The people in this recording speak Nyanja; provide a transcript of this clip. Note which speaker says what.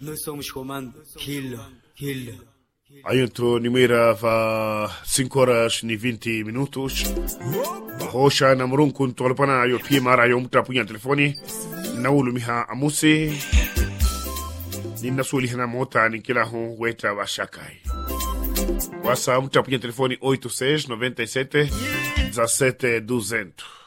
Speaker 1: Nós somos comando Killer.
Speaker 2: Aí entrou Nimeira va 5 horas e 20 minutos. Bahosha na murunku tolpana ayo pia mara ayo mta punya telefoni. Naulu miha amuse. Nina suli hana mota ni kila hon weta wa shakai. Wasa mta punya telefoni 86 97 17 200.